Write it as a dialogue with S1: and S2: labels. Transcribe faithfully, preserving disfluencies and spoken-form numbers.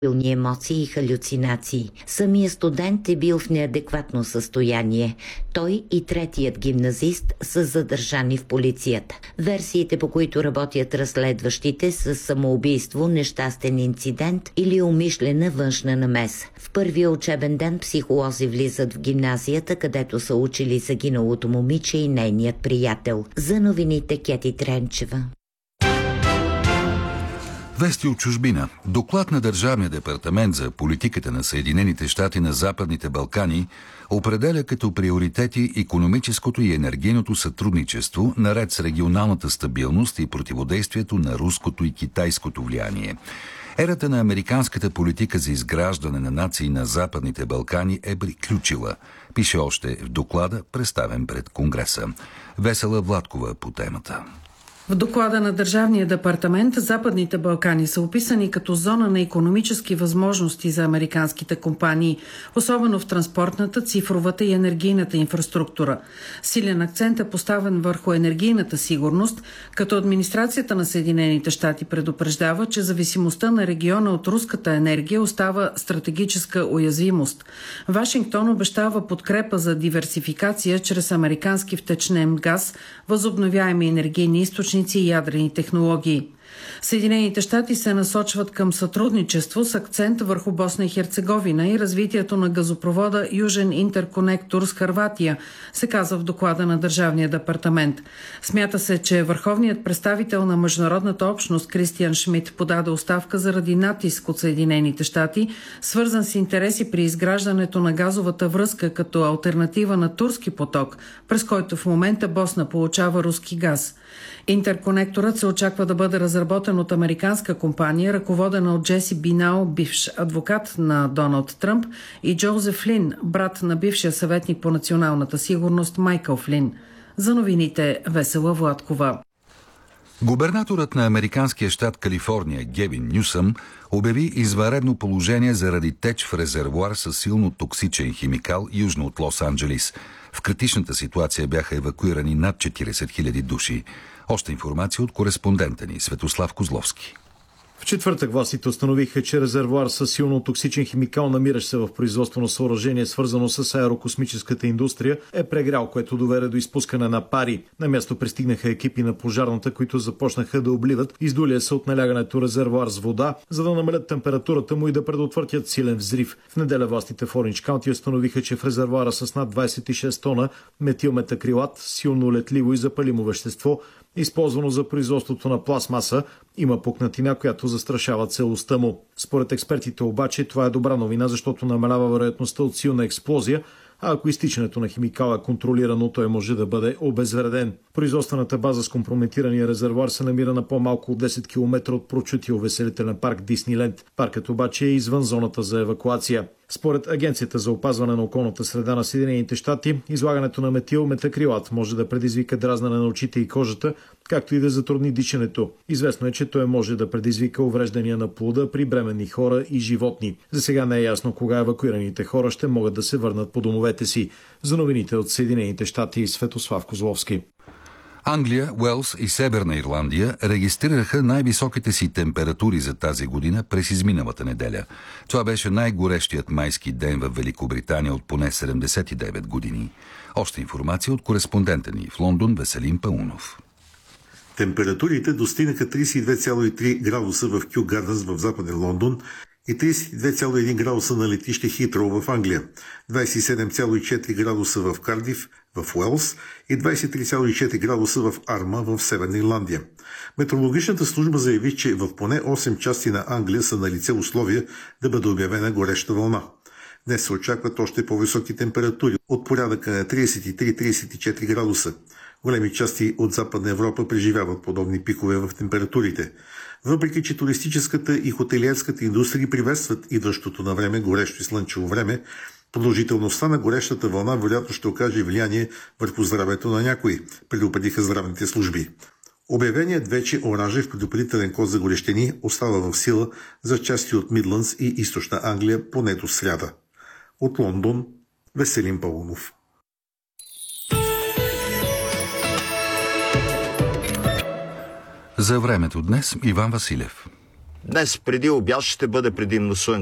S1: силни емоции и халюцинации. Самият студент е бил в неадекватно състояние. Той и третият гимназист са задържани в полицията. Версиите, по които работят разследващите, са самоубийство, нещастен инцидент или умишлена външна намеса. В първия учебен ден психолози влизат в гимназията, където са учили загиналото момиче и нейният приятел. За новините Кети Тренчева.
S2: Вести от чужбина. Доклад на Държавния департамент за политиката на Съединените щати на Западните Балкани определя като приоритети икономическото и енергийното сътрудничество, наред с регионалната стабилност и противодействието на руското и китайското влияние. Ерата на американската политика за изграждане на нации на Западните Балкани е приключила, пише още в доклада, представен пред Конгреса. Весела Владкова по темата.
S3: В доклада на Държавния департамент Западните Балкани са описани като зона на икономически възможности за американските компании, особено в транспортната, цифровата и енергийната инфраструктура. Силен акцент е поставен върху енергийната сигурност, като администрацията на Съединените щати предупреждава, че зависимостта на региона от руската енергия остава стратегическа уязвимост. Вашингтон обещава подкрепа за диверсификация чрез американски втечнен газ, възобновяеми енергийни източници и ядрени технологии. Съединените щати се насочват към сътрудничество с акцент върху Босна и Херцеговина и развитието на газопровода Южен интерконектор с Хърватия, се казва в доклада на Държавния департамент. Смята се, че върховният представител на международната общност Кристиан Шмидт подаде оставка заради натиск от Съединените щати, свързан с интереси при изграждането на газовата връзка като алтернатива на Турски поток, през който в момента Босна получава руски газ. Интерконекторът се очаква да бъде разработен от американска компания, ръководена от Джеси Бинал, бивш адвокат на Доналд Тръмп, и Джозеф Флин, брат на бившия съветник по националната сигурност Майкъл Флин. За новините Весела Владкова.
S2: Губернаторът на американския щат Калифорния Гевин Нюсъм обяви извънредно положение заради теч в резервоар със силно токсичен химикал южно от Лос-Анджелис. В критичната ситуация бяха евакуирани над четиридесет хиляди души. Още информация от кореспондента ни Светослав Козловски.
S4: В четвъртък властите установиха, че резервоар с силно токсичен химикал, намиращ се в производствено съоръжение, свързано с аерокосмическата индустрия, е прегрял, което доведе до изпускане на пари. На място пристигнаха екипи на пожарната, които започнаха да обливат издулия се от налягането резервоар с вода, за да намалят температурата му и да предотвратят силен взрив. В неделя властите в Орендж Каунти установиха, че в резервоара с над двадесет и шест тона метилметакрилат, силно летливо и запалимо вещество, използвано за производството на пластмаса, има пукнатина, която застрашава целостта му. Според експертите обаче това е добра новина, защото намалява вероятността от силна експлозия, а ако изтичането на химикала е контролирано, той може да бъде обезвреден. Производствената база с компрометирания резервоар се намира на по-малко от десет километра от прочутия увеселителен парк Дисниленд. Паркът обаче е извън зоната за евакуация. Според Агенцията за опазване на околната среда на Съединените щати, излагането на метилметакрилат може да предизвика дразнене на очите и кожата, както и да затрудни дишането. Известно е, че той може да предизвика увреждания на плода при бременни хора и животни. За сега не е ясно кога евакуираните хора ще могат да се върнат по домовете си. За новините от Съединените щати, Светослав Козловски.
S2: Англия, Уелс и Северна Ирландия регистрираха най-високите си температури за тази година през изминалата неделя. Това беше най-горещият майски ден в Великобритания от поне седемдесет и девет години. Още информация от кореспондента ни в Лондон Веселин Паунов.
S5: Температурите достигнаха тридесет и две цяло и три градуса в Кю Гарденс в западен Лондон и тридесет и две цяло и един градуса на летище Хитроу в Англия, двадесет и седем цяло и четири градуса в Кардиф в Уелс и двадесет и три цяло и четири градуса в Арма в Северна Ирландия. Метеорологичната служба заяви, че в поне осем части на Англия са налице условия да бъде обявена гореща вълна. Днес се очакват още по-високи температури от порядъка на тридесет и три до тридесет и четири градуса. Големи части от Западна Европа преживяват подобни пикове в температурите. Въпреки че туристическата и хотелиерската индустрии приветстват идващото на време горещо и слънчево време, продължителността на горещата вълна вероятно ще окаже влияние върху здравето на някои, предупредиха здравните служби. Обявеният вече оранжев предупредителен код за горещини остава в сила за части от Мидландс и Източна Англия поне до сряда. От Лондон Веселин Паунов.
S2: За времето днес Иван Василев.
S6: Днес преди обяд ще бъде предимно слънчево.